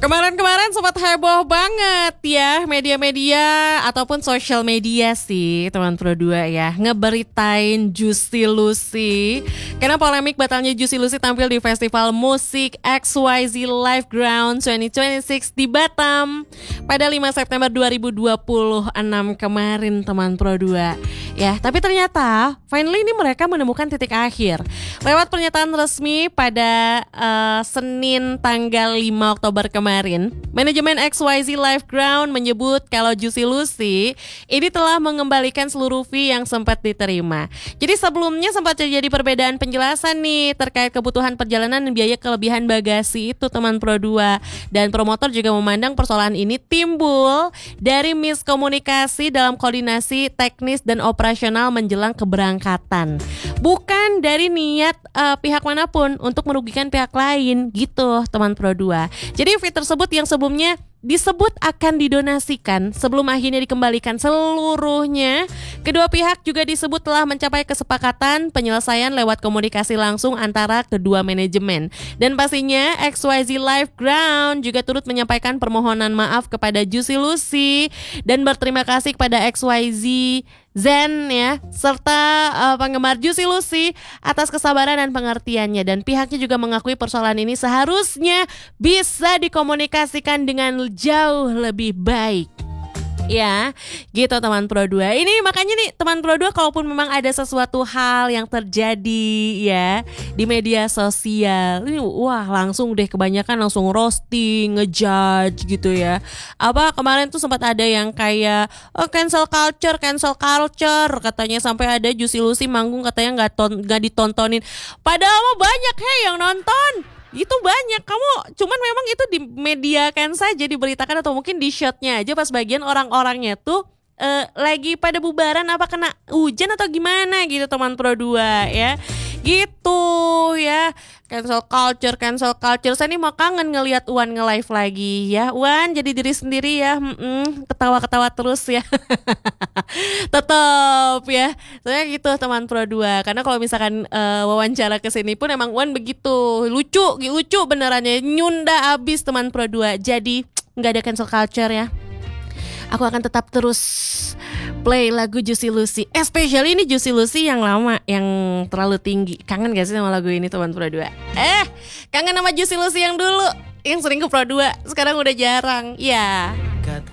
Kemarin-kemarin sempat heboh banget ya media-media ataupun social media sih teman Pro 2 ya ngeberitain Juicy Luicy karena polemik batalnya Juicy Luicy tampil di festival musik XYZ Live Ground 2026 di Batam pada 5 September 2026 kemarin teman Pro 2 ya. Tapi ternyata finally ini mereka menemukan titik akhir lewat pernyataan resmi pada Senin tanggal 5 Oktober kemarin. Manajemen XYZ Live Ground menyebut kalau Juicy Luicy ini telah mengembalikan seluruh fee yang sempat diterima. Jadi sebelumnya sempat terjadi perbedaan penjelasan nih terkait kebutuhan perjalanan dan biaya kelebihan bagasi itu teman Pro 2. Dan promotor juga memandang persoalan ini timbul dari miskomunikasi dalam koordinasi teknis dan operasional menjelang keberangkatan. Bukan dari niat pihak manapun untuk merugikan pihak lain gitu teman Pro 2. Jadi fee tersebut yang sebelumnya disebut akan didonasikan sebelum akhirnya dikembalikan seluruhnya. Kedua pihak juga disebut telah mencapai kesepakatan penyelesaian lewat komunikasi langsung antara kedua manajemen. Dan pastinya XYZ Live Ground juga turut menyampaikan permohonan maaf kepada Juicy Luicy dan berterima kasih kepada XYZ Zen ya serta penggemar Juicy Luicy atas kesabaran dan pengertiannya, dan pihaknya juga mengakui persoalan ini seharusnya bisa dikomunikasikan dengan jauh lebih baik. Ya, gitu teman Pro 2. Ini makanya nih teman Pro 2 kalaupun memang ada sesuatu hal yang terjadi ya di media sosial, ini wah langsung deh kebanyakan langsung roasting, ngejudge gitu ya. Apa kemarin tuh sempat ada yang kayak cancel culture katanya, sampai ada Juicy Luicy manggung katanya nggak ditontonin. Padahal mah banyak yang nonton. Itu banyak, kamu cuman memang itu dimediakan saja, diberitakan atau mungkin di shotnya aja pas bagian orang-orangnya tuh lagi pada bubaran apa kena hujan atau gimana gitu teman Pro 2 ya. Gitu ya. Cancel culture. Saya nih mau kangen ngelihat Uwan nge-live lagi ya. Uwan jadi diri sendiri ya. Ketawa-ketawa terus ya. Tetap ya. Saya gitu teman Pro 2. Karena kalau misalkan wawancara ke sini pun emang Uwan begitu. Lucu beneran ya. Nyunda abis teman Pro 2. Jadi enggak ada cancel culture ya. Aku akan tetap terus play lagu Juicy Luicy, especially ini Juicy Luicy yang lama, yang terlalu tinggi. Kangen gak sih sama lagu ini teman Pro 2? Kangen sama Juicy Luicy yang dulu, yang sering ke Pro 2, sekarang udah jarang. Ya.